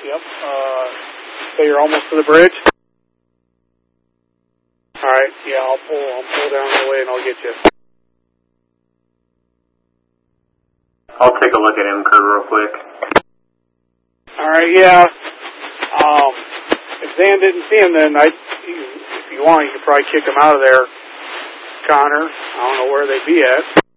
Yep. So you're almost to the bridge? All right. Yeah, I'll pull down the way and I'll get you. I'll take a look at him, Kurt, real quick. All right. Yeah. If Dan didn't see him, then if you want, you could probably kick him out of there, Connor. I don't know where they'd be at.